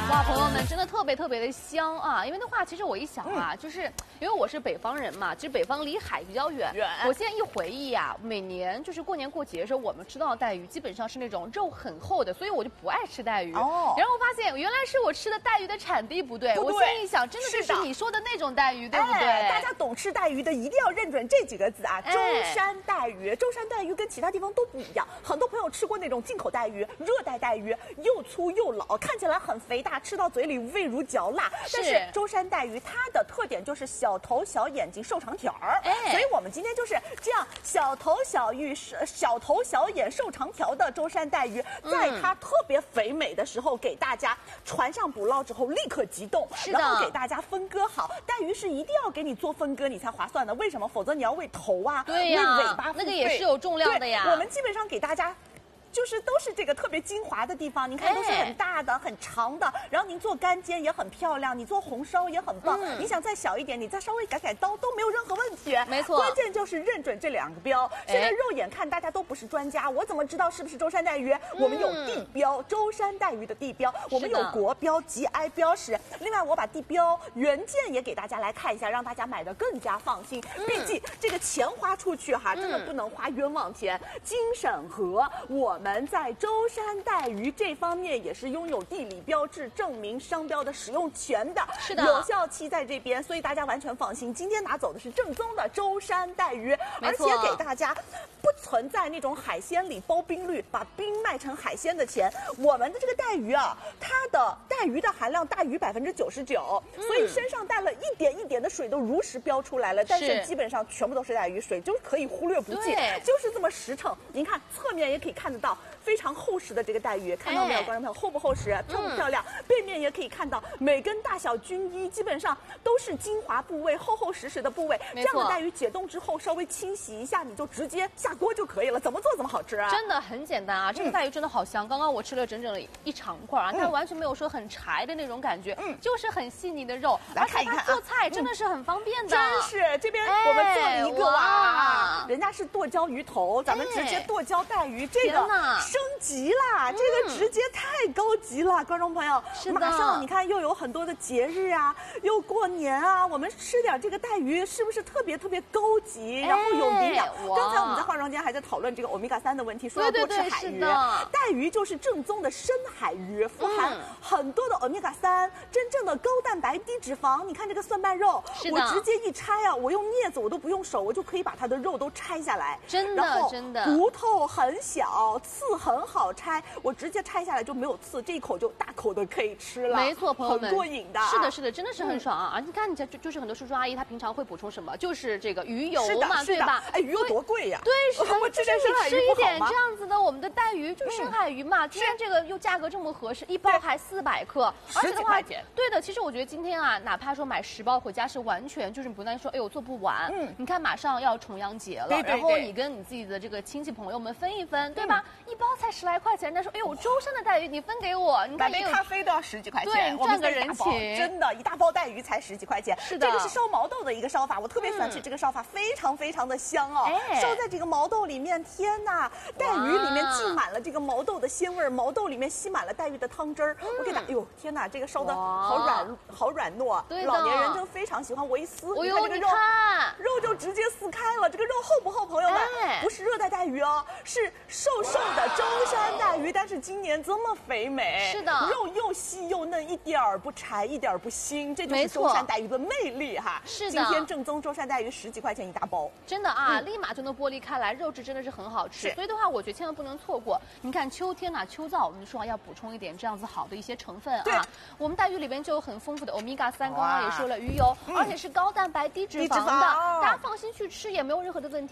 哇，朋友们，真的特别的香啊！因为的话，其实我一想啊，就是因为我是北方人嘛，其实北方离海比较远。我现在一回忆啊，每年就是过年过节的时候，我们吃到的带鱼基本上是那种肉很厚的，所以我就不爱吃带鱼。哦。然后我发现原来是我吃的带鱼的产地不对，我心里想，真的就是你说的那种带鱼，对不对？ 大家懂吃带鱼的一定要认准这几个字啊，舟山带鱼。舟山带鱼跟其他地方都不一样，很多朋友吃过那种进口带鱼、热带带鱼，又粗又老，看起来很肥大，吃到嘴里味如嚼蜡。但是舟山带鱼它的特点就是小头小眼睛瘦长条儿，所以我们今天就是这样小头小眼瘦长条的舟山带鱼，在它特别肥美的时候，给大家船上捕捞之后立刻急冻，然后给大家分割好。带鱼是一定要给你做分割，你才划算的。为什么？否则你要喂头啊， 对呀， 喂尾巴， 那个也是有重量的呀。 我们基本上给大家。就是都是这个特别精华的地方，您看都是很大的、很长的，然后您做干煎也很漂亮，你做红烧也很棒。你想再小一点，你再稍微改刀都没有任何问题。 没错， 关键就是认准这两个标。现在肉眼看大家都不是专家，我怎么知道是不是舟山带鱼？我们有地标，舟山带鱼的地标，我们有国标、GI 标识。另外，我把地标原件也给大家来看一下，让大家买的更加放心。毕竟这个钱花出去哈，真的不能花冤枉钱。经审核我们在舟山带鱼这方面也是拥有地理标志证明商标的使用权的， 是的， 有效期在这边，所以大家完全放心。今天拿走的是正宗的舟山带鱼，而且给大家不存在那种海鲜里包冰绿，把冰卖成海鲜的钱。我们的这个带鱼啊，它的带鱼的含量大于99%，所以身上带了一点一点的水都如实标出来了，但是基本上全部都是带鱼水，就是可以忽略不计，就是这么实诚。您看侧面也可以看得到。非常厚实的这个带鱼，看到没有，观众朋友，厚不厚实，漂不漂亮？背面也可以看到每根大小均一，基本上都是精华部位，厚实的部位。这样的带鱼解冻之后，稍微清洗一下，你就直接下锅就可以了。怎么做怎么好吃啊？ 真的很简单啊！这个带鱼真的好香，刚刚我吃了整整一长块啊，它完全没有说很柴的那种感觉，就是很细腻的肉。 来看一看， 做菜真的是很方便的。 真是，这边我们做一个啊，人家是剁椒鱼头，咱们直接剁椒带鱼，这个。升级啦！这个直接太高级了，观众朋友。是的。马上你看又有很多的节日啊，又过年啊，我们吃点这个带鱼是不是特别高级，然后有营养？刚才我们在化妆间还在讨论这个欧米伽3的问题，说要多吃海鱼。带鱼就是正宗的深海鱼，富含很多的欧米伽3，真正的高蛋白低脂肪。你看这个蒜瓣肉，我直接一拆啊，我用镊子我都不用手，我就可以把它的肉都拆下来。 真的。 骨头很小，刺很好拆，我直接拆下来就没有刺，这一口就大口的可以吃了。 没错，朋友们， 很过瘾的。 是的，真的是很爽啊！你看，就是很多叔叔阿姨他平常会补充什么？就是这个鱼油嘛，对吧？ 哎，鱼油多贵呀！ 对，是的， 我之前深海鱼吃一点这样子的，我们的带鱼就是深海鱼嘛。今天这个又价格这么合适，一包还400克，而且的话，对的。其实我觉得今天啊，哪怕说买10包回家是完全就是不担心说，哎呦做不完。你看马上要重阳节了，然后你跟你自己的这个亲戚朋友们分一分，对吧？一包才10来块钱，人家说，哎呦，舟山的带鱼你分给我，你看买杯咖啡都要10几块钱， 对，赚个人情， 真的，一大包带鱼才10几块钱。是的，这个是烧毛豆的一个烧法，我特别喜欢吃这个烧法，非常的香哦。烧在这个毛豆里面，天哪，带鱼里面浸满了这个毛豆的鲜味，毛豆里面吸满了带鱼的汤汁儿。我给它，哎呦，天哪，这个烧的好软糯，老年人都非常喜欢。我一撕，你看这个肉就直接撕开了，这个肉厚不厚，朋友们？不是热带带鱼哦，是瘦的舟山带鱼，但是今年这么肥美， 是的， 肉又细又嫩，一点儿不柴，一点儿不腥，这就是舟山带鱼的魅力哈。是的，今天正宗舟山带鱼10几块钱一大包， 真的啊，立马就能剥离开来，肉质真的是很好吃。所以的话，我觉得千万不能错过。你看秋天啊，秋燥，我们说要补充一点这样子好的一些成分啊。我们带鱼里边就有很丰富的欧米伽3，刚刚也说了鱼油，而且是高蛋白低脂肪的，大家放心去吃，也没有任何的问题。